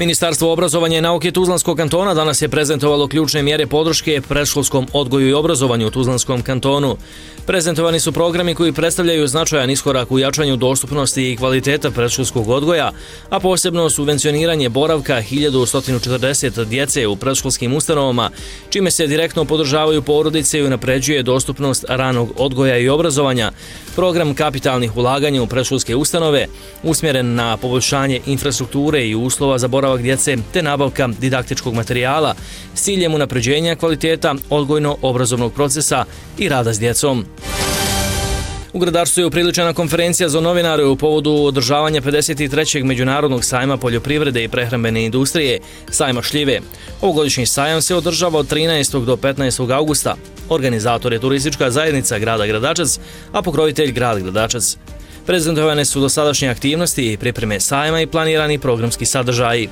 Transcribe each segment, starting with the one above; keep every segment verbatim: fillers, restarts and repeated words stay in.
Ministarstvo obrazovanja i nauke Tuzlanskog kantona danas je prezentovalo ključne mjere podrške predškolskom odgoju i obrazovanju u Tuzlanskom kantonu. Prezentovani su programi koji predstavljaju značajan iskorak u jačanju dostupnosti i kvaliteta predškolskog odgoja, a posebno subvencioniranje boravka hiljadu sto četrdeset djece u predškolskim ustanovama, čime se direktno podržavaju porodice i unapređuje dostupnost ranog odgoja i obrazovanja. Program kapitalnih ulaganja u predškolske ustanove usmjeren na poboljšanje infrastrukture i uslova za boravak djece te nabavka didaktičkog materijala s ciljem unapređenja kvaliteta odgojno-obrazovnog procesa i rada s djecom. U Gradarstvu je upriličena konferencija za novinare u povodu održavanja pedeset trećeg Međunarodnog sajma poljoprivrede i prehrambene industrije, sajma šljive. Ovogodišnji sajam se održava od trinaestog do petnaestog augusta. Organizator je turistička zajednica grada Gradačac, a pokrovitelj grad Gradačac. Prezentovane su dosadašnje aktivnosti, pripreme sajma i planirani programski sadržaji.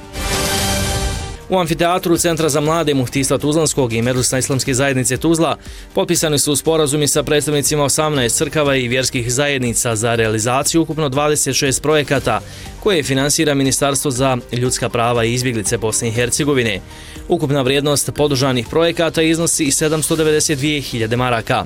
U amfiteatru Centra za mlade Muftijstva Tuzlanskog i Medresna islamske zajednice Tuzla potpisani su sporazumi sa predstavnicima osamnaest crkava i vjerskih zajednica za realizaciju ukupno dvadeset šest projekata koje finansira Ministarstvo za ljudska prava i izbjeglice Bosne i Hercegovine. Ukupna vrijednost podržanih projekata iznosi sedamsto devedeset dvije hiljade maraka.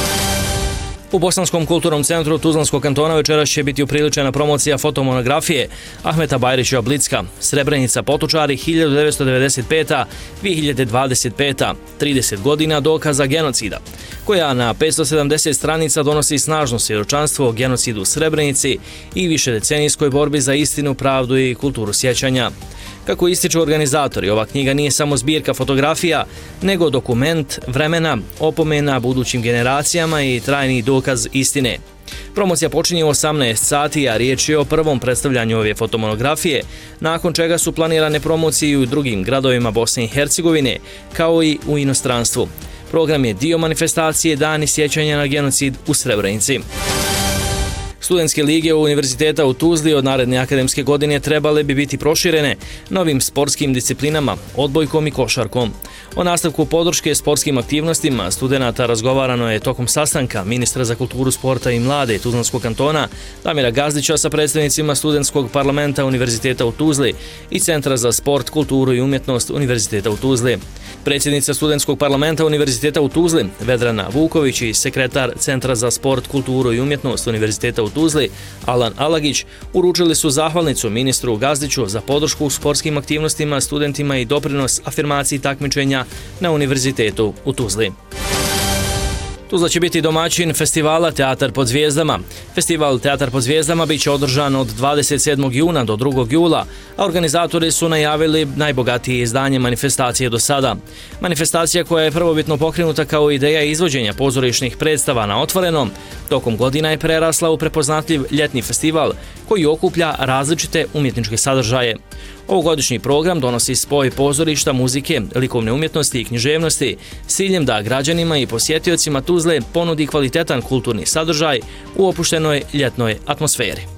U Bosanskom kulturnom centru Tuzlanskog kantona večeras će biti upriličena promocija fotomonografije Ahmeta Bajrića Blicka, Srebrenica Potočari hiljadu devetsto devedeset pete do dvije hiljade dvadeset pete. trideset godina dokaza genocida, koja na petsto sedamdeset stranica donosi snažno svjedočanstvo o genocidu u Srebrenici i višedecenijskoj borbi za istinu, pravdu i kulturu sjećanja. Kako ističu organizatori, ova knjiga nije samo zbirka fotografija, nego dokument vremena, opomena budućim generacijama i trajni dokaz istine. Promocija počinje u osamnaest sati, a riječ je o prvom predstavljanju ove fotomonografije, nakon čega su planirane promocije i u drugim gradovima Bosne i Hercegovine, kao i u inostranstvu. Program je dio manifestacije Dani sjećanja na genocid u Srebrenici. Studentske lige Univerziteta u Tuzli od naredne akademske godine trebale bi biti proširene novim sportskim disciplinama, odbojkom i košarkom. O nastavku podrške sportskim aktivnostima studenata razgovarano je tokom sastanka ministra za kulturu, sporta i mlade Tuzlanskog kantona Damira Gazdića sa predstavnicima Studentskog parlamenta Univerziteta u Tuzli i Centra za sport, kulturu i umjetnost Univerziteta u Tuzli. Predsjednica Studentskog parlamenta Univerziteta u Tuzli Vedrana Vuković i sekretar Centra za sport, kulturu i umjetnost Univerziteta u Tuzli Alan Alagić uručili su zahvalnicu ministru Gazdiću za podršku u sportskim aktivnostima studentima i doprinos afirmaciji takmičenja na Univerzitetu u Tuzli. Tuzla će biti domaćin festivala Teatar pod zvijezdama. Festival Teatar pod zvijezdama biće održan od dvadeset sedmog juna do drugog jula, a organizatori su najavili najbogatije izdanje manifestacije do sada. Manifestacija koja je prvobitno pokrenuta kao ideja izvođenja pozorišnih predstava na otvorenom, tokom godina je prerasla u prepoznatljiv ljetni festival koji okuplja različite umjetničke sadržaje. Ovogodišnji program donosi spoj pozorišta, muzike, likovne umjetnosti i književnosti s ciljem da građanima i posjetiocima Tuzle ponudi kvalitetan kulturni sadržaj u opuštenoj ljetnoj atmosferi.